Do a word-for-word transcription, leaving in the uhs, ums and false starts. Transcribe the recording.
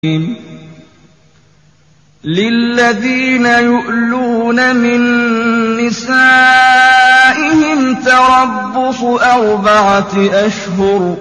لِّلَّذِينَ يُؤْلُونَ مِن نِّسَائِهِمْ تَرَبُّصُ أَرْبَعَةِ أَشْهُرٍ ۖ